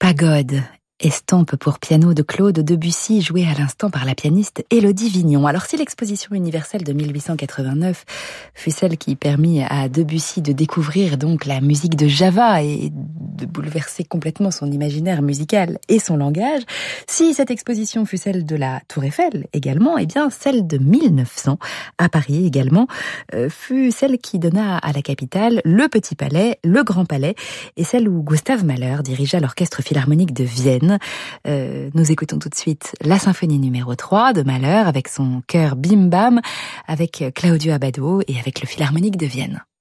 Pagode, estampe pour piano de Claude Debussy, jouée à l'instant par la pianiste Élodie Vignon. Alors si l'exposition universelle de 1889 fut celle qui permit à Debussy de découvrir donc la musique de Java et de bouleverser complètement son imaginaire musical et son langage, si cette exposition fut celle de la Tour Eiffel également, eh bien celle de 1900 à Paris également fut celle qui donna à la capitale le Petit Palais, le Grand Palais et celle où Gustav Mahler dirigea l'Orchestre Philharmonique de Vienne. Nous écoutons tout de suite la symphonie numéro 3 de Mahler avec son chœur Bim Bam, avec Claudio Abbado et avec le Philharmonique de Vienne.